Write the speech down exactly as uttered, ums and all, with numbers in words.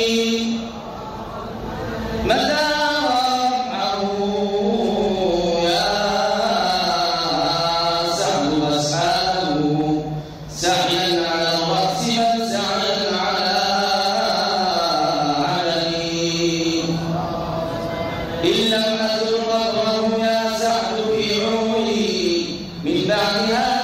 متى رفعه يا سعد وأصحابه سعيا على الرأس بل سعيا على عليه إن لم أزل قبره يا سعد في عمري من بعدها